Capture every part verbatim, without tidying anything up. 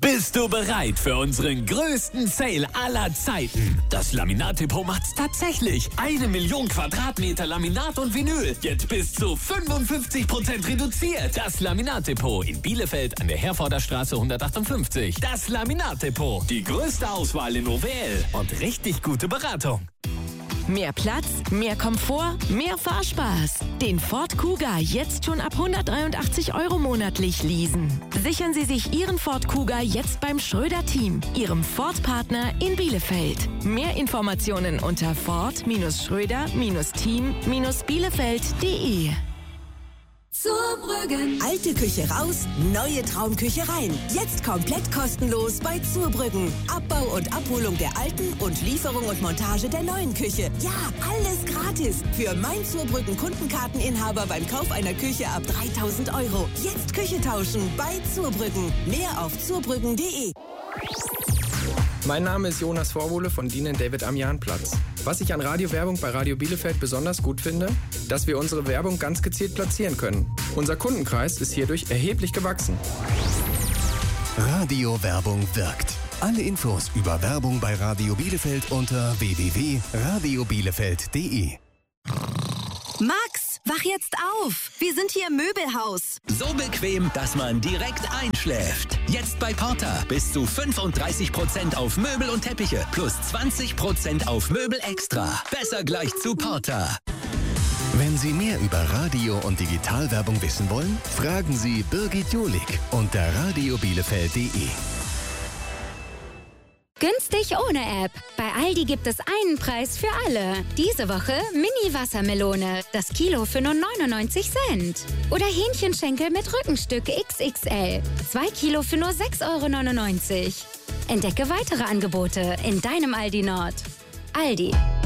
Bist du bereit für unseren größten Sale aller Zeiten? Das Laminat-Depot macht's tatsächlich. Eine Million Quadratmeter Laminat und Vinyl. Jetzt bis zu fünfundfünfzig Prozent reduziert. Das Laminat-Depot in Bielefeld an der Herforder Straße hundertachtundfünfzig. Das Laminat-Depot. Die größte Auswahl in O W L und richtig gute Beratung. Mehr Platz, mehr Komfort, mehr Fahrspaß. Den Ford Kuga jetzt schon ab hundertdreiundachtzig Euro monatlich leasen. Sichern Sie sich Ihren Ford Kuga jetzt beim Schröder-Team, Ihrem Ford-Partner in Bielefeld. Mehr Informationen unter ford-schröder-team-bielefeld punkt de. Zurbrüggen. Alte Küche raus, neue Traumküche rein. Jetzt komplett kostenlos bei Zurbrüggen. Abbau und Abholung der alten und Lieferung und Montage der neuen Küche. Ja, alles gratis. Für mein Zurbrüggen Kundenkarteninhaber beim Kauf einer Küche ab dreitausend Euro. Jetzt Küche tauschen bei Zurbrüggen. Mehr auf zurbrüggen punkt de. Mein Name ist Jonas Vorwohle von Dien David am Jahnplatz. Was ich an Radiowerbung bei Radio Bielefeld besonders gut finde, dass wir unsere Werbung ganz gezielt platzieren können. Unser Kundenkreis ist hierdurch erheblich gewachsen. Radiowerbung wirkt. Alle Infos über Werbung bei Radio Bielefeld unter w w w punkt radio bielefeld punkt de. Max, wach jetzt auf! Wir sind hier im Möbelhaus. So bequem, dass man direkt einschläft. Jetzt bei Porter bis zu fünfunddreißig Prozent auf Möbel und Teppiche plus zwanzig Prozent auf Möbel extra. Besser gleich zu Porter. Wenn Sie mehr über Radio- und Digitalwerbung wissen wollen, fragen Sie Birgit Jolik unter radio bielefeld punkt de. Günstig ohne App. Bei Aldi gibt es einen Preis für alle. Diese Woche Mini-Wassermelone. Das Kilo für nur neunundneunzig Cent. Oder Hähnchenschenkel mit Rückenstück X X L. Zwei Kilo für nur sechs Euro neunundneunzig. Entdecke weitere Angebote in deinem Aldi Nord. Aldi.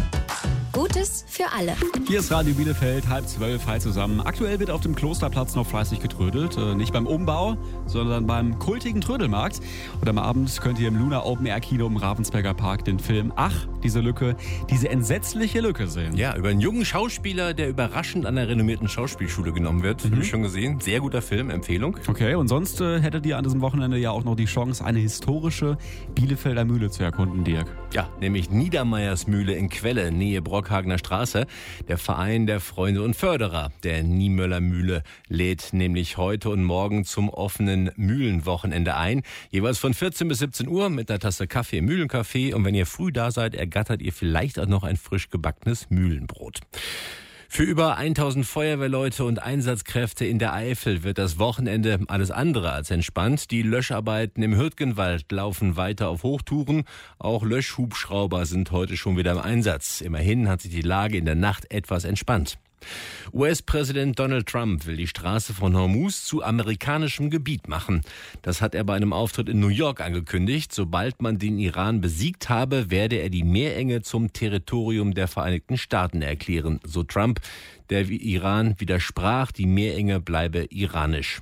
Gutes für alle. Hier ist Radio Bielefeld, halb zwölf, hi zusammen. Aktuell wird auf dem Klosterplatz noch fleißig getrödelt. Äh, nicht beim Umbau, sondern beim kultigen Trödelmarkt. Und am Abend könnt ihr im Luna Open Air Kino im Ravensberger Park den Film Ach, diese Lücke, diese entsetzliche Lücke sehen. Ja, über einen jungen Schauspieler, der überraschend an einer renommierten Schauspielschule genommen wird. Mhm. Habe ich schon gesehen. Sehr guter Film, Empfehlung. Okay, und sonst äh, hättet ihr an diesem Wochenende ja auch noch die Chance, eine historische Bielefelder Mühle zu erkunden, Dirk. Ja, nämlich Niedermeyers Mühle in Quelle, Nähe Brockhagener Straße. Der Verein der Freunde und Förderer der Niemöller Mühle lädt nämlich heute und morgen zum offenen Mühlenwochenende ein. Jeweils von vierzehn bis siebzehn Uhr mit einer Tasse Kaffee im Mühlencafé. Und wenn ihr früh da seid, ergattert ihr vielleicht auch noch ein frisch gebackenes Mühlenbrot. Für über tausend Feuerwehrleute und Einsatzkräfte in der Eifel wird das Wochenende alles andere als entspannt. Die Löscharbeiten im Hürtgenwald laufen weiter auf Hochtouren. Auch Löschhubschrauber sind heute schon wieder im Einsatz. Immerhin hat sich die Lage in der Nacht etwas entspannt. U S-Präsident Donald Trump will die Straße von Hormuz zu amerikanischem Gebiet machen. Das hat er bei einem Auftritt in New York angekündigt. Sobald man den Iran besiegt habe, werde er die Meerenge zum Territorium der Vereinigten Staaten erklären, so Trump. Der Iran widersprach, die Meerenge bleibe iranisch.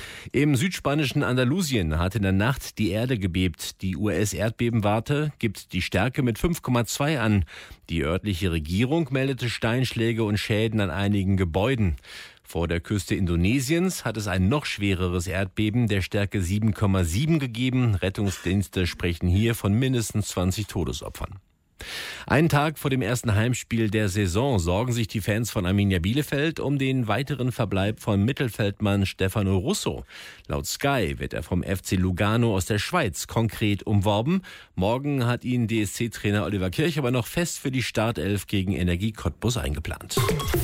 Im südspanischen Andalusien hat in der Nacht die Erde gebebt. Die U S-Erdbebenwarte gibt die Stärke mit fünf Komma zwei an. Die örtliche Regierung meldete Steinschläge und Schäden an einigen Gebäuden. Vor der Küste Indonesiens hat es ein noch schwereres Erdbeben der Stärke sieben Komma sieben gegeben. Rettungsdienste sprechen hier von mindestens zwanzig Todesopfern. Einen Tag vor dem ersten Heimspiel der Saison sorgen sich die Fans von Arminia Bielefeld um den weiteren Verbleib von Mittelfeldmann Stefano Russo. Laut Sky wird er vom F C Lugano aus der Schweiz konkret umworben. Morgen hat ihn D S C-Trainer Oliver Kirch aber noch fest für die Startelf gegen Energie Cottbus eingeplant.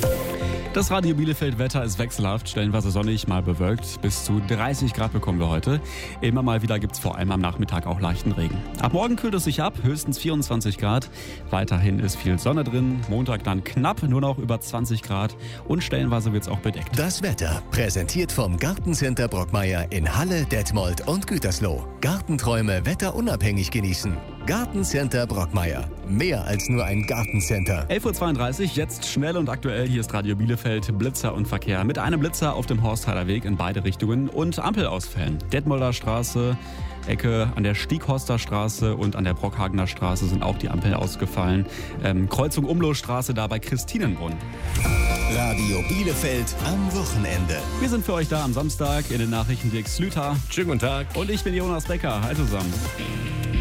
Das Radio Bielefeld-Wetter ist wechselhaft, stellenweise sonnig, mal bewölkt. Bis zu dreißig Grad bekommen wir heute. Immer mal wieder gibt es vor allem am Nachmittag auch leichten Regen. Ab morgen kühlt es sich ab, höchstens vierundzwanzig Grad. Weiterhin ist viel Sonne drin. Montag dann knapp nur noch über zwanzig Grad und stellenweise wird es auch bedeckt. Das Wetter präsentiert vom Gartencenter Brockmeier in Halle, Detmold und Gütersloh. Gartenträume wetterunabhängig genießen. Gartencenter Brockmeier. Mehr als nur ein Gartencenter. elf Uhr zweiunddreißig, jetzt schnell und aktuell. Hier ist Radio Bielefeld, Blitzer und Verkehr. Mit einem Blitzer auf dem Horstheiler Weg in beide Richtungen und Ampelausfällen. Detmolder Straße, Ecke an der Stieghorster Straße und an der Brockhagener Straße sind auch die Ampeln ausgefallen. Ähm, Kreuzung Umlohstraße da bei Christinenbrunn. Radio Bielefeld am Wochenende. Wir sind für euch da am Samstag in den Nachrichten Dirk Slüter. Schönen guten Tag. Und ich bin Jonas Becker. Hi zusammen.